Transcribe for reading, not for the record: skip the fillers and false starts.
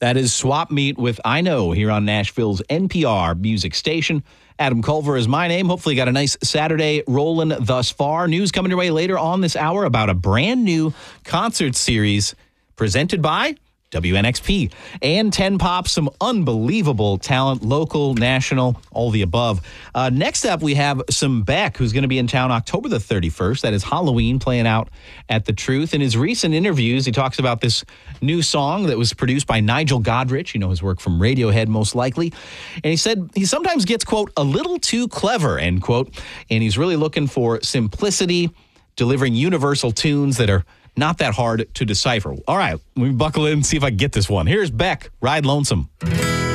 That is Swap Meet with I Know here on Nashville's NPR music station. Adam Culver is my name. Hopefully you got a nice Saturday rolling thus far. News coming your way later on this hour about a brand new concert series presented by WNXP and 10 Pop, some unbelievable talent, local, national, all the above. Next up, we have some Beck, who's going to be in town October the 31st. That is Halloween, playing out at The Truth. In his recent interviews, he talks about this new song that was produced by Nigel Godrich. You know his work from Radiohead, most likely. And he said he sometimes gets, quote, a little too clever, end quote. And he's really looking for simplicity, delivering universal tunes that are not that hard to decipher. All right, let me buckle in and see if I can get this one. Here's Beck, Ride Lonesome.